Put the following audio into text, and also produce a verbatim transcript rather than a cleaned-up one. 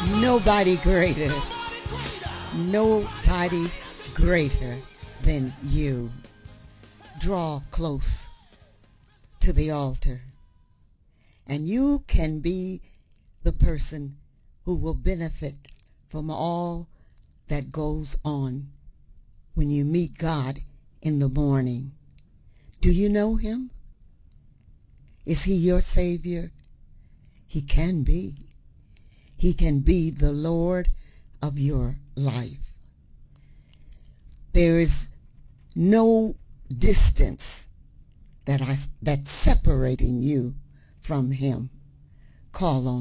Nobody greater. Nobody greater than you. Draw close to the altar, and you can be the person who will benefit from all that goes on when you meet God in the morning. Do you know him? Is he your Savior? He can be. He can be the Lord of your life. There is no distance that I, that's separating you from him. Call on